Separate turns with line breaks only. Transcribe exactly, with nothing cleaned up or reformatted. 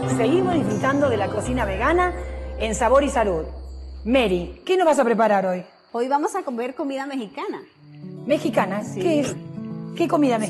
Seguimos disfrutando de la cocina vegana en Sabor y Salud. Mary, ¿qué nos vas a preparar hoy?
Hoy vamos a comer comida mexicana.
¿Mexicana?
Sí.
¿Qué es? ¿Qué comida mexicana?